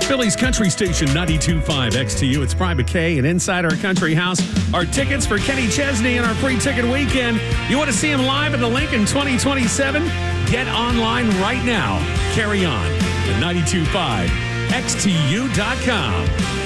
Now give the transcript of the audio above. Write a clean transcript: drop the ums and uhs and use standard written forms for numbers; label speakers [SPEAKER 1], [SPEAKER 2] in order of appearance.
[SPEAKER 1] Philly's country station, 92.5 XTU. It's Brian McKay, and inside our country house are tickets for Kenny Chesney and our free ticket weekend. You want to see him live at the Lincoln 2027? Get online right now. Carry on at 92.5XTU.com.